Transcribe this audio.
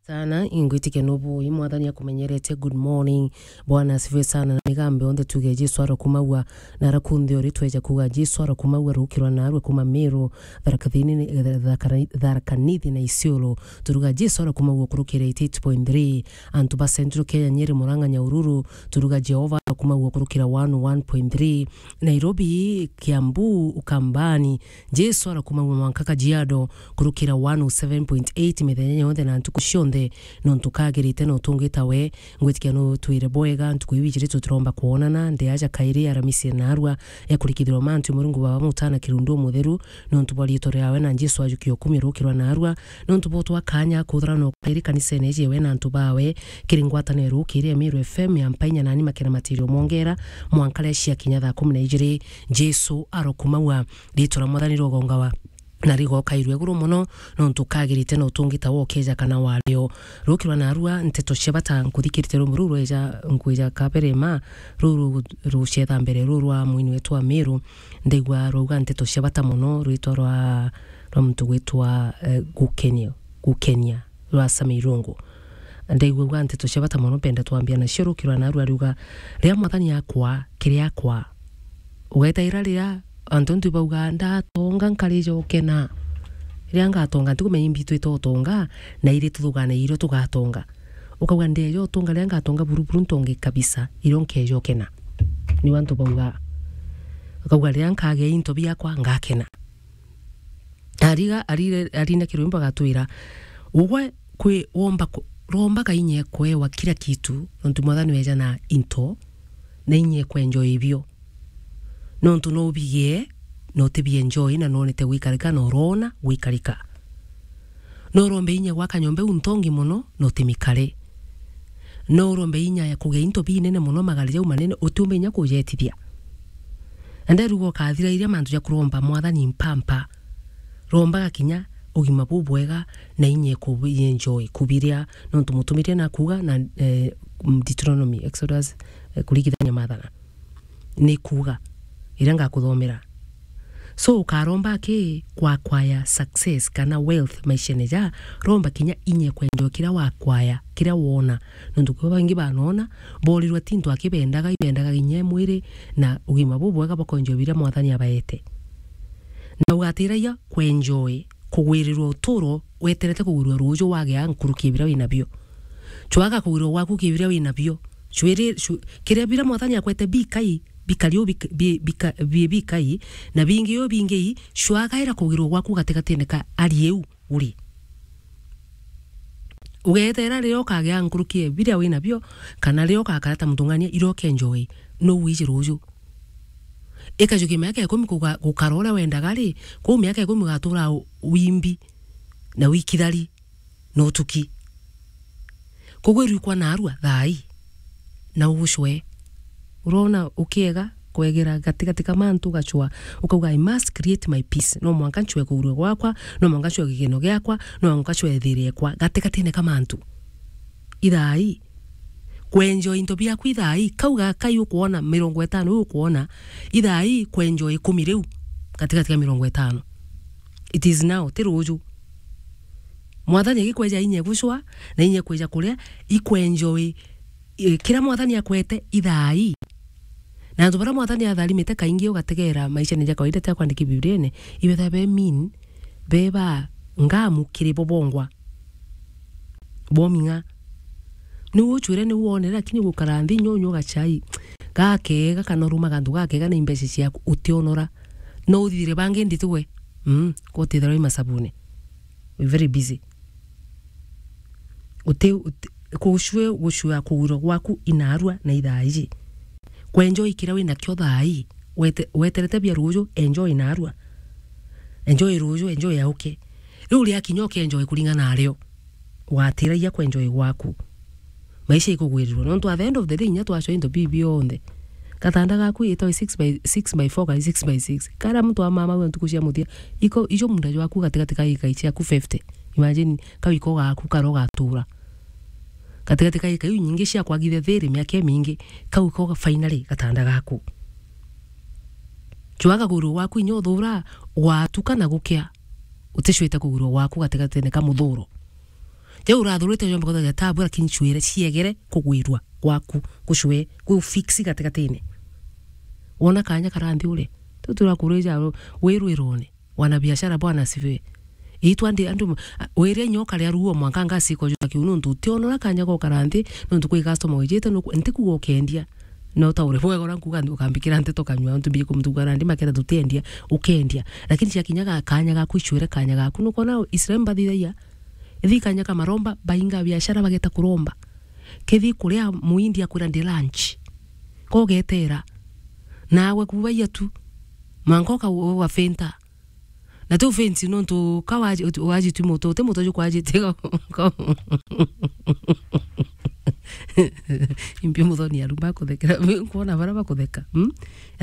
sana ingwitike nubu imwathani akumenyerete. Good morning bwana asifiwe sana na migambe onde tuge Jesu ara kumaua na rakundi ori tweja kuga Jesu ara kumaua rukirwa na arwe kuma Meru Tharaka-Nithi na Isiolo turuga Jesu ara kumaua kurukire 88.3 Antuba Central Kenya Nyeri Murang'a Nyahururu turuga Jehova ara kumaua kurukira 101.3 Nairobi Kiambu Ukambani Jesu ara kumaua Mwankaka Jiado kurukira 107.8 mithenya yonde na ntukushonde nontukagirite no tungitawe ngwitikia no twire boega ntukuibichire tutromba kuonana ndi aja kairi aramisi narwa ya kurikithirwa mantu murungu baba mutana kirundo mutheru nontubali tore yawe na Jesu ajukio 10 rukirwa narwa nontubotwa kanya kuthra no kairi kanisa neje we na ntubawe kiringwatane rukire Miru FM ya mpainya nani makena matirio mongera mwankale cia kinyatha 12 Jesu arokumaua ritora mwathani rogongawa narigo kairwe guru muno nontukagirite no tungita wokeja kana walio rukirwa narua nteto shebata nkuthikirite rumururu eja nkuija kaperema ruru ruchetha mbere rurwa mwini wetu wa Meru ndigwa ruga nteto shebata muno rwitorwa mtu wetwa gukenia rwa Samirungu ndigwa nteto shebata muno penda twambia na shirukirwa narua ruga ria mwathani yakwa kiri yakwa ugaita iraria antontu bauga ndatonga nkarijo kena rianga atonga ntukumenye mbitu itotonga na iri tuthugana iro tugatonga ukauga ndejo tonga rianga atonga buruburu ntonge kabisa iro nkejo kena ni wantu bauga ukauga rianga age into biakwa ngakena ariga arina kirumba gatwira ugwe kwe omba romba kainye kwe wa kila kitu nontu mwathani weja na into na inye kwenjoy ibyo nontu no bigie no te bi enjoy na no te wikarika no rona wikarika no rombe inya gwaka nyombe untongi muno no te mikare no rombe inya ya kuge into bi nene muno magalija umanene utumenya kujetithia ande rugo kathira iria mantu ya kuromba mwathani mpampa romba gakinya ugima bubwega na inye ku enjoy kubiria nontu mutumire na kuga na Deuteronomy Exodus kulikithania mathana ni kuga iranga kuthomera so ukaromba ki kwa kwaya success kana wealth maisha neja romba kinya inye kwendo kira wa kwaya kira wona nonduko bangi banona bolirwa tinto akibendaga inye mwire na ugima bubwega bakonjo bira mwathani abaete na ugatiraia kwenjoy kugwirirwa uturo weterete kugwirwa rujo wage ankuruki bira winabio chwaga kugwirwa waku kibira winabio chwere kira bira mwathani akwete bikai bikalio bikai na bingio bingei shwagaira kugirwo gwaku gategatendeka arieu uri ugetera rero kagea nkurukie biria wina bio kana rero kakarata mutungania iroke enjoy no wiji ruju ekajuki miaka 10 gukarora wendaga ri ku miaka 10 gatura wimbi na wikithari no tuki kugweru kwa narua thai na ugushwe urona ukiega kwegera gatika mantu gachwa ukauga I must create my peace no mwanka chwe kugurwe gwakwa no mwanka chwe gigeno gyakwa no mwanka chwe thire kwa gatika tine kamantu ithai kwenjoy into bia kwithai kauga kayu kuona 50 ukuona ithai kwenjoy 10 riu gatika 50 it is now tiruju mwathani gikweja inye gushwa na inye kweja kuria ikwenjoy kira mwathani akwete ithai na ndubara mwathani atharimite kaingi ugategera maisha nija kawaida ta kwandiki bibliane ibetha be mean beba ngamu kiribo bongwa bominga ni uchure ni uone lakini gukaranthi nyonyo gachai gakega kanoruma gandu gakega na imbeci ciaku utionora no uthire bangi nditwe kotithera imasabune we very busy kushwe kuguro gwaku inarua na ithai kwenjoy kira wina kyo thai weterete bia rujo enjoy narua enjoy rujo enjoy yauke ruri akinyoke enjoy kulingana areo watiraia kwenjoy gwaku maisha ikugwirirwa nontu at the end of the day nya twasho into bibio onde katanda gaku ito 6x4 kai 6x6 kara mtu wa mama we ntukushia muthia iko ijo munda waku gatika ikaichia ku 50 imagine kawiko gaku karoga tura katika ikayu nyingi cia kwagithe thiri miaka mingi kawiko finally gatanda gaku chwaga guru waku inyo thura watuka na gukia utishwita kuguru waku gatika tene ka muthuro te urathurite jomba kotha tabu lakini chwere ciegere kugwirwa gwaku gucwe gu fix gategatene wona kanya karanthi ule tuturakureja wirwirone wana biashara bwana sive itwa ndi andu were nyoka ria ruo mwankanga siko jwa kiunu ntutionora kanya go karanthi nuntu kwi customer wijete no ntiku gokendia no ta ure fwe gora kuga ndukambikira nte tokanywa ntu bi kumtugara ndi makera tutendia ukendia lakini cia kinyaga kanya ga kwicwere kanya ga kuno kona Israel bathithia ithi kanya ka maromba bainga biashara bageta kuromba kethi kuria muindia kwira ndi lunch ko getera nawe kubaia tu mangoka wa fenta na tu fenti non tu kawaji tu moto te moto jo kwaji te impio moto ni arumba ko dekera kuona bara ba ko deka